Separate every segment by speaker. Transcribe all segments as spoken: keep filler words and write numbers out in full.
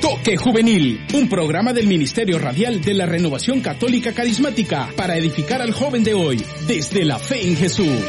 Speaker 1: Toque Juvenil, un programa del Ministerio Radial de la Renovación Católica Carismática para edificar al joven de hoy desde la fe en Jesús.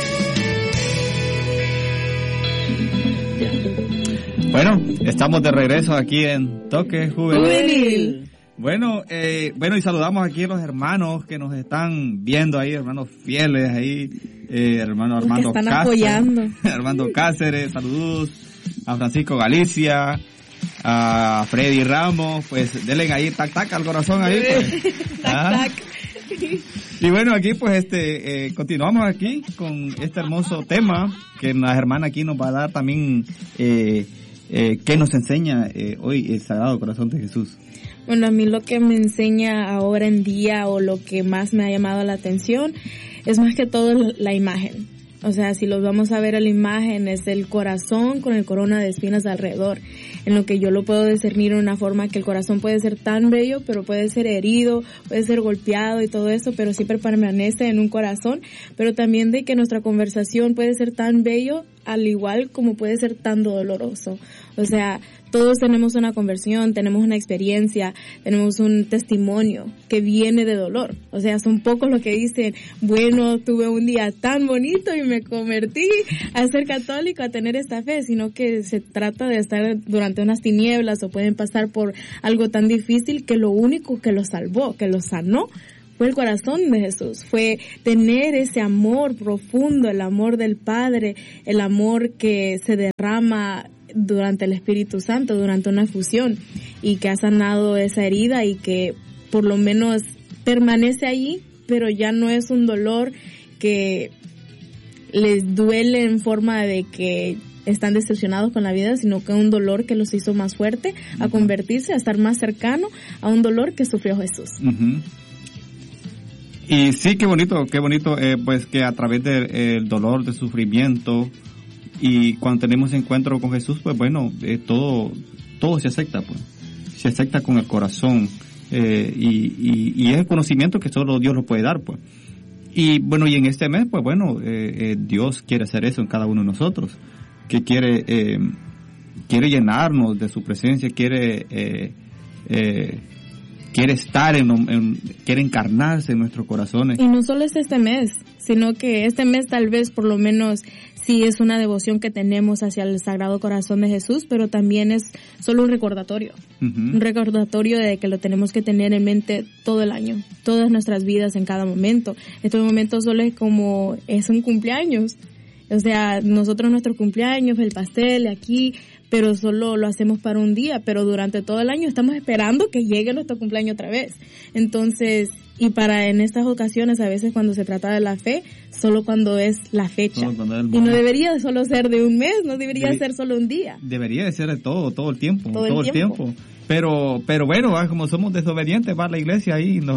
Speaker 2: Bueno, estamos de regreso aquí en Toque Juvenil. Juvenil. Bueno, eh, bueno, y saludamos aquí a los hermanos que nos están viendo ahí, hermanos fieles ahí, eh, hermano Armando
Speaker 3: Cáceres,
Speaker 2: apoyando. Armando Cáceres, saludos a Francisco Galicia, a Freddy Ramos, pues denle ahí tac tac al corazón ahí, pues.
Speaker 3: tac
Speaker 2: ¿Ah?
Speaker 3: tac.
Speaker 2: Y bueno, aquí pues este eh, continuamos aquí con este hermoso tema que la hermana aquí nos va a dar también eh, eh, que nos enseña eh, hoy el Sagrado Corazón de Jesús.
Speaker 3: Bueno, a mí lo que me enseña ahora en día o lo que más me ha llamado la atención es más que todo la imagen. O sea, si los vamos a ver a la imagen, es el corazón con el corona de espinas alrededor, en lo que yo lo puedo discernir de una forma que el corazón puede ser tan bello, pero puede ser herido, puede ser golpeado y todo eso, pero siempre permanece en un corazón, pero también de que nuestra conversación puede ser tan bello, al igual como puede ser tan doloroso. O sea, todos tenemos una conversión, tenemos una experiencia, tenemos un testimonio que viene de dolor. O sea, son pocos los que dicen, bueno, tuve un día tan bonito y me convertí a ser católico, a tener esta fe, sino que se trata de estar durante unas tinieblas o pueden pasar por algo tan difícil que lo único que los salvó, que los sanó, fue el corazón de Jesús, fue tener ese amor profundo, el amor del Padre, el amor que se derrama durante el Espíritu Santo, durante una fusión, y que ha sanado esa herida y que por lo menos permanece allí, pero ya no es un dolor que les duele en forma de que están decepcionados con la vida, sino que un dolor que los hizo más fuerte a convertirse, a estar más cercano a un dolor que sufrió Jesús.
Speaker 2: Uh-huh. Y sí, qué bonito, qué bonito, eh, pues que a través del eh, dolor, del sufrimiento, y cuando tenemos encuentro con Jesús, pues bueno, eh, todo todo se acepta, pues, se acepta con el corazón, eh, y, y, y es el conocimiento que solo Dios lo puede dar, pues. Y bueno, y en este mes, pues bueno, eh, eh, Dios quiere hacer eso en cada uno de nosotros, que quiere eh, quiere llenarnos de su presencia, quiere eh, eh, quiere estar en, en, quiere encarnarse en nuestros corazones.
Speaker 3: Y no solo es este mes, sino que este mes tal vez por lo menos sí es una devoción que tenemos hacia el Sagrado Corazón de Jesús, pero también es solo un recordatorio, uh-huh. un recordatorio de que lo tenemos que tener en mente todo el año, todas nuestras vidas, en cada momento. Este momento solo es como, es un cumpleaños. O sea, nosotros nuestro cumpleaños, el pastel aquí, pero solo lo hacemos para un día, pero durante todo el año estamos esperando que llegue nuestro cumpleaños otra vez. Entonces, y para en estas ocasiones, a veces cuando se trata de la fe, solo cuando es la fecha. Es y no debería solo ser de un mes, no debería Debe, ser solo un día.
Speaker 2: Debería de ser de todo, todo el tiempo,
Speaker 3: todo,
Speaker 2: todo
Speaker 3: el,
Speaker 2: el
Speaker 3: tiempo.
Speaker 2: tiempo. Pero, pero bueno, ¿va? Como somos desobedientes, va a la iglesia ahí, nos,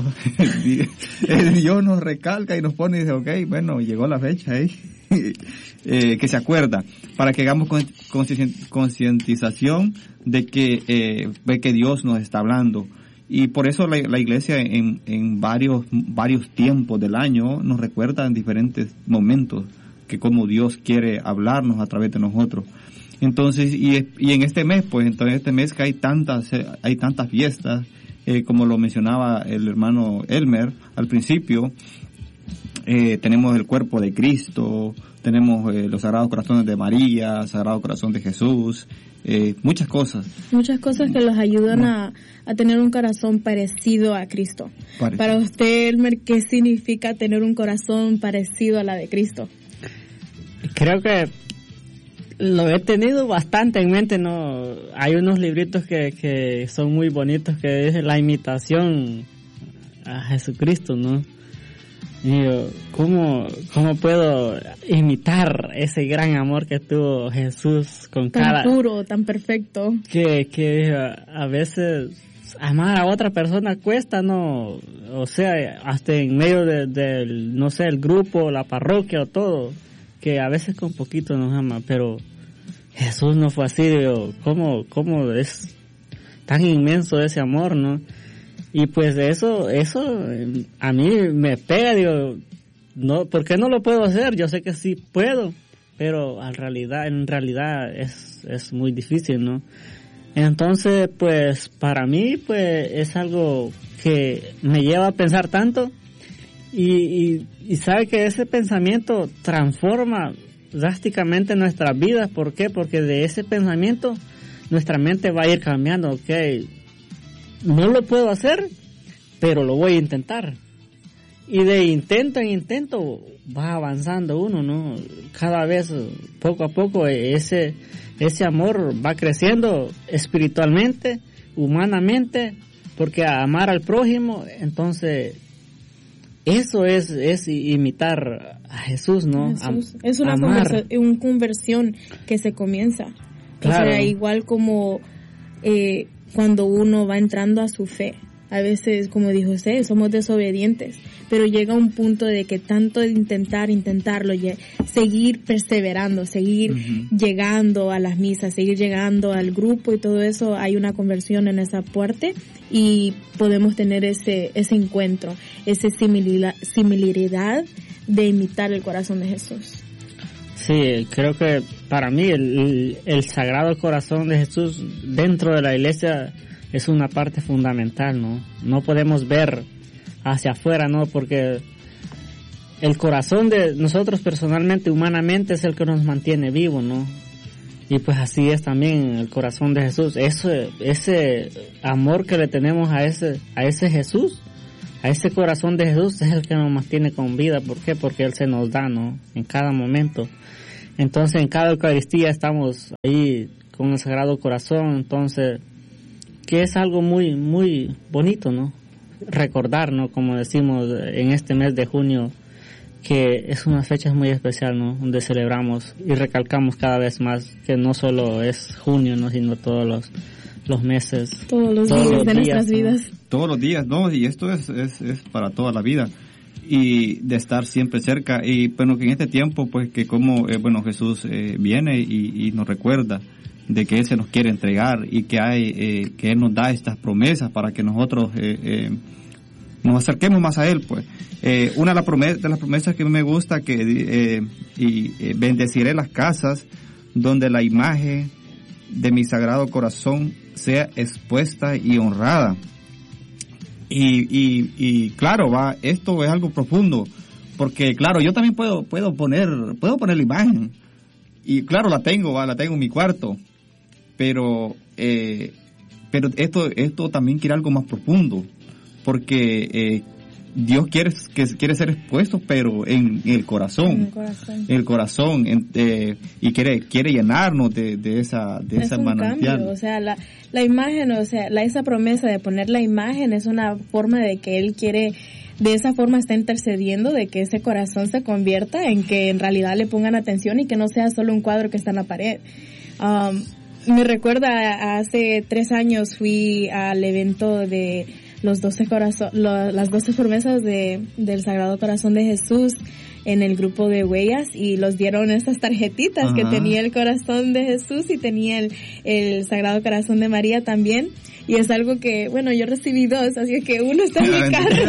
Speaker 2: Dios nos recalca y nos pone y dice, ok, bueno, llegó la fecha ahí. eh, que se acuerda, para que hagamos concientización de que, eh, de que Dios nos está hablando. Y por eso la, la iglesia en, en varios, varios tiempos del año nos recuerda en diferentes momentos que como Dios quiere hablarnos a través de nosotros. Entonces, y, y en este mes, pues, entonces este mes que hay tantas, hay tantas fiestas, eh, como lo mencionaba el hermano Elmer al principio, eh, tenemos el cuerpo de Cristo, tenemos eh, los Sagrados Corazones de María, Sagrado Corazón de Jesús, eh, muchas cosas.
Speaker 3: Muchas cosas que los ayudan no. a, a tener un corazón parecido a Cristo. Parecido. Para usted, Elmer, ¿qué significa tener un corazón parecido a la de Cristo?
Speaker 4: Creo que lo he tenido bastante en mente, ¿no? Hay unos libritos que, que son muy bonitos, que es la imitación a Jesucristo, ¿no? Y yo, ¿cómo, cómo puedo imitar ese gran amor que tuvo Jesús con
Speaker 3: tan
Speaker 4: cada...
Speaker 3: Tan puro, tan perfecto.
Speaker 4: Que, que a veces amar a otra persona cuesta, ¿no? O sea, hasta en medio del, de, no sé, el grupo, la parroquia o todo, que a veces con poquito nos ama, pero Jesús no fue así, digo, ¿cómo, cómo es tan inmenso ese amor, no? Y pues eso, eso a mí me pega, digo, no, ¿por qué no lo puedo hacer? Yo sé que sí puedo, pero en realidad, en realidad es, es muy difícil, ¿no? Entonces, pues, para mí, pues, es algo que me lleva a pensar tanto, y, y, y sabe que ese pensamiento transforma drásticamente nuestras vidas. ¿Por qué? Porque de ese pensamiento nuestra mente va a ir cambiando. Ok, no lo puedo hacer, pero lo voy a intentar. Y de intento en intento va avanzando uno, ¿no? Cada vez, poco a poco, ese ese amor va creciendo espiritualmente, humanamente, porque a amar al prójimo, entonces eso es es imitar a Jesús, ¿no?
Speaker 3: Jesús. A, es una conversa, una conversión que se comienza. Claro. O sea, igual como eh, cuando uno va entrando a su fe. A veces, como dijo usted, somos desobedientes, pero llega un punto de que tanto de intentar, intentarlo, seguir perseverando, seguir uh-huh. llegando a las misas, seguir llegando al grupo y todo eso, hay una conversión en esa parte y podemos tener ese ese encuentro, esa similaridad, similaridad de imitar el corazón de Jesús.
Speaker 4: Sí, creo que para mí el, el, el Sagrado Corazón de Jesús dentro de la iglesia es una parte fundamental, ¿no? No podemos ver hacia afuera, ¿no? Porque el corazón de nosotros personalmente, humanamente, es el que nos mantiene vivos, ¿no? Y pues así es también el corazón de Jesús. Ese, ese amor que le tenemos a ese, a ese Jesús, a ese corazón de Jesús, es el que nos mantiene con vida. ¿Por qué? Porque Él se nos da, ¿no? En cada momento. Entonces, en cada Eucaristía estamos ahí con el Sagrado Corazón, entonces, que es algo muy, muy bonito, ¿no? Recordar, ¿no? Como decimos en este mes de junio, que es una fecha muy especial, ¿no? Donde celebramos y recalcamos cada vez más que no solo es junio, ¿no? Sino todos los, los meses.
Speaker 3: Todos los todos días los de días, nuestras ¿no? vidas.
Speaker 2: Todos los días, ¿no? Y esto es, es, es para toda la vida. Y de estar siempre cerca. Y bueno, que en este tiempo, pues que como, eh, bueno, Jesús eh, viene y, y nos recuerda de que Él se nos quiere entregar y que hay eh, que Él nos da estas promesas para que nosotros eh, eh, nos acerquemos más a Él, pues. Eh, una de las, promesas, de las promesas que me gusta, que eh, y eh, bendeciré las casas donde la imagen de mi Sagrado Corazón sea expuesta y honrada. Y, y, y claro, va, esto es algo profundo, porque claro, yo también puedo, puedo poner, puedo poner la imagen, y claro, la tengo, va, la tengo en mi cuarto, pero eh, pero esto esto también quiere algo más profundo, porque eh, Dios quiere que quiere ser expuesto, pero en, en el corazón, en el corazón, en el corazón en, eh, y quiere quiere llenarnos de, de esa de
Speaker 3: es
Speaker 2: esa
Speaker 3: un
Speaker 2: manantial.
Speaker 3: Cambio, o sea, la la imagen, o sea, la esa promesa de poner la imagen es una forma de que Él quiere, de esa forma está intercediendo de que ese corazón se convierta en que en realidad le pongan atención y que no sea solo un cuadro que está en la pared. Um, me recuerda, hace tres años fui al evento de los doce corazón, lo, las doce promesas de, del Sagrado Corazón de Jesús en el grupo de Huellas, y los dieron estas tarjetitas. Ajá. Que tenía el corazón de Jesús y tenía el, el Sagrado Corazón de María también. Y es algo que, bueno, yo recibí dos, así que uno está en mi carro,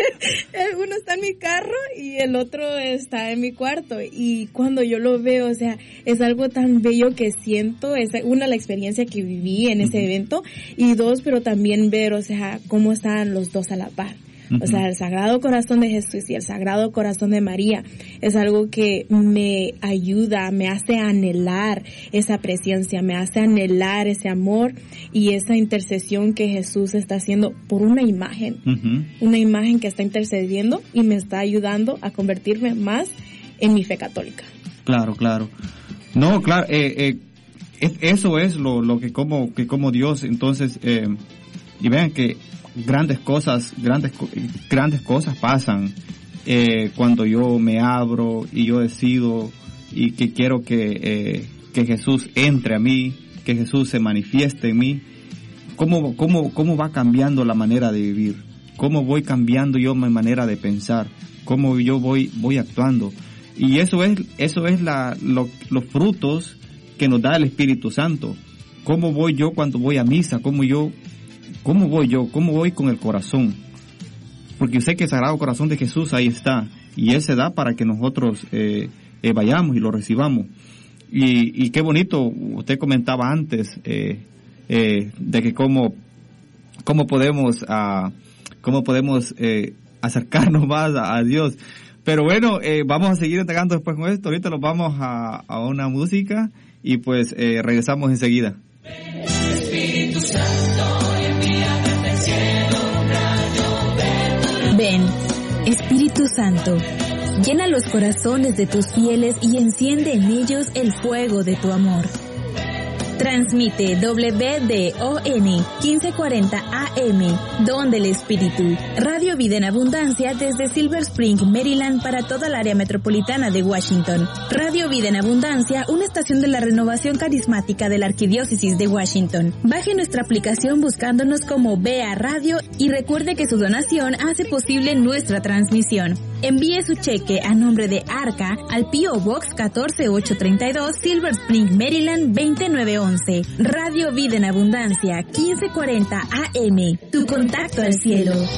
Speaker 3: uno está en mi carro y el otro está en mi cuarto. Y cuando yo lo veo, o sea, es algo tan bello que siento, es una, la experiencia que viví en ese evento, y dos, pero también ver, o sea, cómo están los dos a la par. O sea, el Sagrado Corazón de Jesús y el Sagrado Corazón de María es algo que me ayuda, me hace anhelar esa presencia, me hace anhelar ese amor y esa intercesión que Jesús está haciendo por una imagen, uh-huh. una imagen que está intercediendo y me está ayudando a convertirme más en mi fe católica.
Speaker 2: Claro, claro. No, claro, eh, eh, es, eso es lo, lo que como, que como Dios, entonces, eh, y vean que grandes cosas, grandes, grandes cosas pasan eh, cuando yo me abro y yo decido y que quiero que, eh, que Jesús entre a mí, que Jesús se manifieste en mí. ¿Cómo, cómo, cómo va cambiando la manera de vivir? ¿Cómo voy cambiando yo mi manera de pensar? ¿Cómo yo voy, voy actuando? Y eso es, eso es la, lo, los frutos que nos da el Espíritu Santo. ¿Cómo voy yo cuando voy a misa? ¿Cómo yo ¿Cómo voy yo? ¿Cómo voy con el corazón? Porque yo sé que el Sagrado Corazón de Jesús ahí está, y Él se da para que nosotros eh, eh, vayamos y lo recibamos. Y, y qué bonito, usted comentaba antes, eh, eh, de que cómo, cómo podemos, uh, cómo podemos eh, acercarnos más a, a Dios. Pero bueno, eh, vamos a seguir entregando después con esto. Ahorita nos vamos a, a una música y pues eh, regresamos enseguida.
Speaker 5: Espíritu Santo, envíame del cielo un rayo.
Speaker 6: Ven, Espíritu Santo, llena los corazones de tus fieles y enciende en ellos el fuego de tu amor. Transmite W D O N quince cuarenta A M, Don del Espíritu, Radio Vida en Abundancia desde Silver Spring, Maryland, para toda el área metropolitana de Washington. Radio Vida en Abundancia, una estación de la renovación carismática de la Arquidiócesis de Washington. Baje nuestra aplicación buscándonos como B A Radio y recuerde que su donación hace posible nuestra transmisión. Envíe su cheque a nombre de Arca al P O Box catorce mil ochocientos treinta y dos, Silver Spring, Maryland veintinueve once. Radio Vida en Abundancia quince cuarenta A M, tu contacto al cielo.